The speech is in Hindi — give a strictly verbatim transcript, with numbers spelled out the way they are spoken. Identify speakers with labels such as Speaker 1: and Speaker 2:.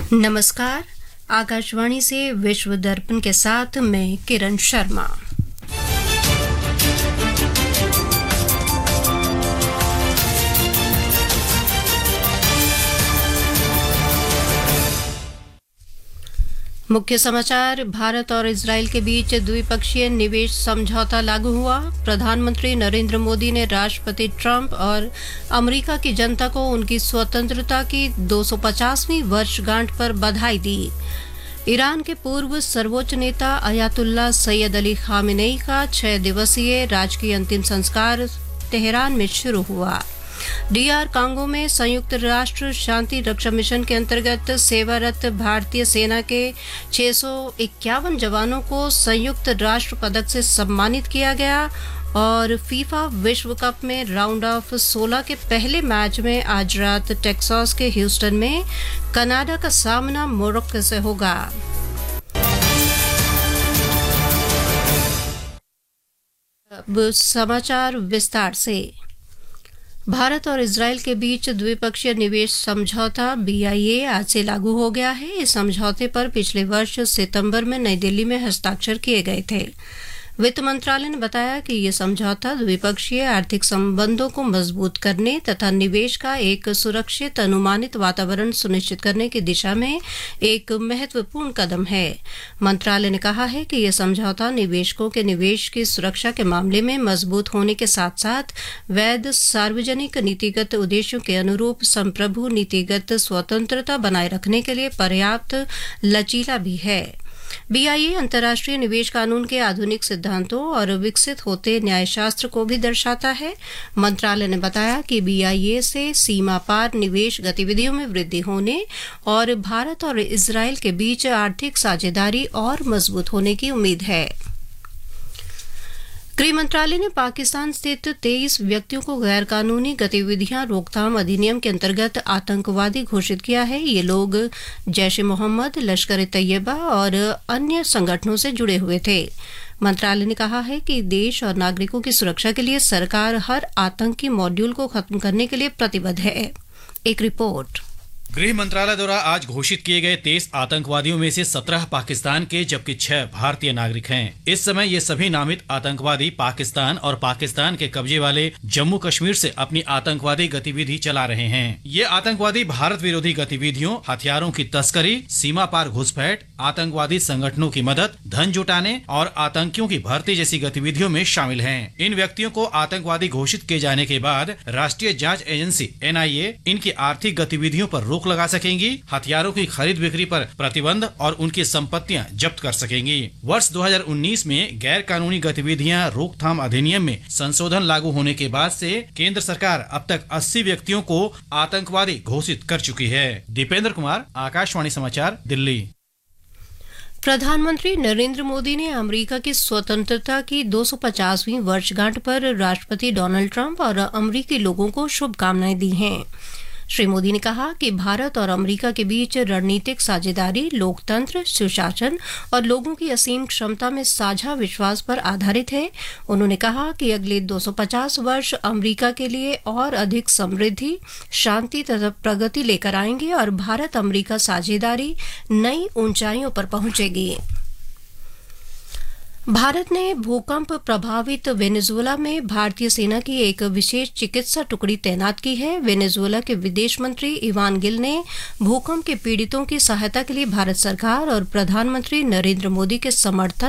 Speaker 1: नमस्कार। आकाशवाणी से विश्व दर्पण के साथ मैं किरण शर्मा। मुख्य समाचार। भारत और इजरायल के बीच द्विपक्षीय निवेश समझौता लागू हुआ। प्रधानमंत्री नरेंद्र मोदी ने राष्ट्रपति ट्रंप और अमेरिका की जनता को उनकी स्वतंत्रता की दो सौ पचासवीं वर्षगांठ पर बधाई दी। ईरान के पूर्व सर्वोच्च नेता अयातुल्ला सैयद अली खामेनेई का छह दिवसीय राजकीय अंतिम संस्कार तेहरान में शुरू हुआ। डीआर कांगो में संयुक्त राष्ट्र शांति रक्षा मिशन के अंतर्गत सेवारत भारतीय सेना के छह सौ इक्यावन जवानों को संयुक्त राष्ट्र पदक से सम्मानित किया गया। और फीफा विश्व कप में राउंड ऑफ सोलह के पहले मैच में आज रात टेक्सास के ह्यूस्टन में कनाडा का सामना मोरक्को से होगा। अब समाचार विस्तार से। भारत और इजरायल के बीच द्विपक्षीय निवेश समझौता बी आई ए आज से लागू हो गया है। इस समझौते पर पिछले वर्ष सितंबर में नई दिल्ली में हस्ताक्षर किए गए थे। वित्त मंत्रालय ने बताया कि ये समझौता द्विपक्षीय आर्थिक संबंधों को मजबूत करने तथा निवेश का एक सुरक्षित अनुमानित वातावरण सुनिश्चित करने की दिशा में एक महत्वपूर्ण कदम है। मंत्रालय ने कहा है कि यह समझौता निवेशकों के निवेश की सुरक्षा के मामले में मजबूत होने के साथ साथ वैध सार्वजनिक नीतिगत उद्देश्यों के अनुरूप संप्रभु नीतिगत स्वतंत्रता बनाए रखने के लिए पर्याप्त लचीला भी है। बी आई ए अंतर्राष्ट्रीय निवेश कानून के आधुनिक सिद्धांतों और विकसित होते न्यायशास्त्र को भी दर्शाता है। मंत्रालय ने बताया कि बी आई ए से सीमा पार निवेश गतिविधियों में वृद्धि होने और भारत और इजरायल के बीच आर्थिक साझेदारी और मजबूत होने की उम्मीद है। गृह मंत्रालय ने पाकिस्तान स्थित तेईस व्यक्तियों को गैर कानूनी गतिविधियां रोकथाम अधिनियम के अंतर्गत आतंकवादी घोषित किया है। ये लोग जैश ए मोहम्मद, लश्कर ए तैयबा और अन्य संगठनों से जुड़े हुए थे। मंत्रालय ने कहा है कि देश और नागरिकों की सुरक्षा के लिए सरकार हर आतंकी मॉड्यूल को खत्म करने के लिए प्रतिबद्ध है। एक रिपोर्ट।
Speaker 2: गृह मंत्रालय द्वारा आज घोषित किए गए तेईस आतंकवादियों में से सत्रह पाकिस्तान के जबकि छह भारतीय नागरिक हैं। इस समय ये सभी नामित आतंकवादी पाकिस्तान और पाकिस्तान के कब्जे वाले जम्मू कश्मीर से अपनी आतंकवादी गतिविधि चला रहे हैं। ये आतंकवादी भारत विरोधी गतिविधियों, हथियारों की तस्करी, सीमा पार घुसपैठ, आतंकवादी संगठनों की मदद, धन जुटाने और आतंकियों की भर्ती जैसी गतिविधियों में शामिल हैं। इन व्यक्तियों को आतंकवादी घोषित किए जाने के बाद राष्ट्रीय जांच एजेंसी एन आई ए इनकी आर्थिक गतिविधियों पर रोक लगा सकेंगी, हथियारों की खरीद बिक्री पर प्रतिबंध और उनकी संपत्तियां जब्त कर सकेंगी। वर्ष दो हज़ार उन्नीस में गैर कानूनी गतिविधियां रोकथाम अधिनियम में संशोधन लागू होने के बाद से केंद्र सरकार अब तक अस्सी व्यक्तियों को आतंकवादी घोषित कर चुकी है। दीपेंद्र कुमार, आकाशवाणी समाचार, दिल्ली।
Speaker 1: प्रधानमंत्री नरेंद्र मोदी ने अमेरिका की स्वतंत्रता की दो सौ पचासवीं वर्षगांठ पर राष्ट्रपति डोनाल्ड ट्रंप और अमेरिकी लोगों को शुभकामनाएं दी हैं। श्री मोदी ने कहा कि भारत और अमेरिका के बीच रणनीतिक साझेदारी लोकतंत्र, सुशासन और लोगों की असीम क्षमता में साझा विश्वास पर आधारित है। उन्होंने कहा कि अगले दो सौ पचास वर्ष अमेरिका के लिए और अधिक समृद्धि, शांति तथा प्रगति लेकर आएंगे और भारत अमेरिका साझेदारी नई ऊंचाइयों पर पहुंचेगी। भारत ने भूकंप प्रभावित वेनेजुएला में भारतीय सेना की एक विशेष चिकित्सा टुकड़ी तैनात की है। वेनेजुएला के विदेश मंत्री इवान गिल ने भूकंप के पीड़ितों की सहायता के लिए भारत सरकार और प्रधानमंत्री नरेंद्र मोदी के समर्थन